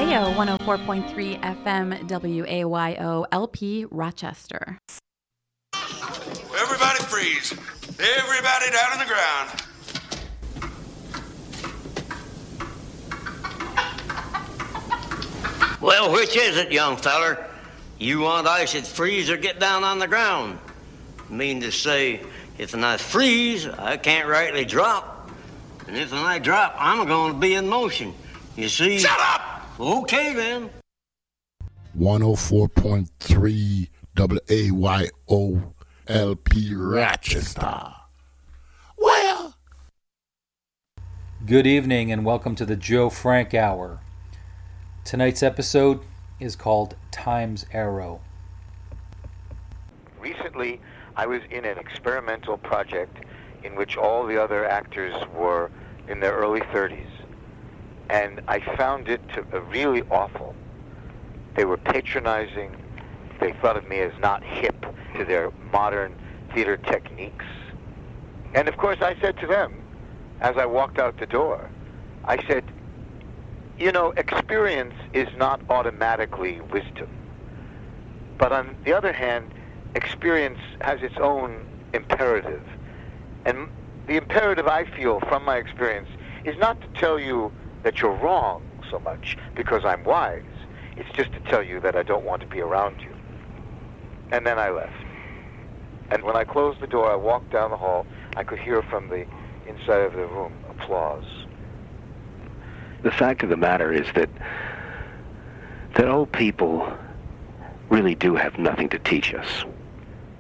Heyo, 104.3 FM WAYO LP Rochester. Everybody freeze. Everybody down on the ground. Well, which is it, young feller? You want I should freeze or get down on the ground? Mean to say, if I freeze, I can't rightly drop. And if I drop, I'm going to be in motion. You see? Shut up! Okay, then. 104.3 WAYO LP Rochester. Well, good evening and welcome to the Joe Frank Hour. Tonight's episode is called Time's Arrow. Recently, I was in an experimental project in which all the other actors were in their early 30s. And I found it really awful. They were patronizing. They thought of me as not hip to their modern theater techniques. And of course, I said to them, as I walked out the door, I said, you know, experience is not automatically wisdom. But on the other hand, experience has its own imperative. And the imperative I feel from my experience is not to tell you that you're wrong so much because I'm wise. It's just to tell you that I don't want to be around you. And then I left. And when I closed the door, I walked down the hall. I could hear from the inside of the room applause. The fact of the matter is that old people really do have nothing to teach us.